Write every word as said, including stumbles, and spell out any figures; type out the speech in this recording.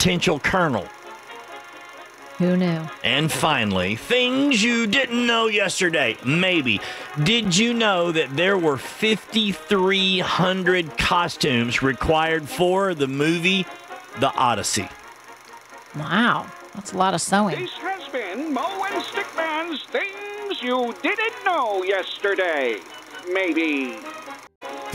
potential colonel. Who knew? And finally, things you didn't know yesterday. Maybe. Did you know that there were fifty-three hundred costumes required for the movie The Odyssey? Wow. That's a lot of sewing. This has been Mo and Stickman's Things You Didn't Know Yesterday. Maybe.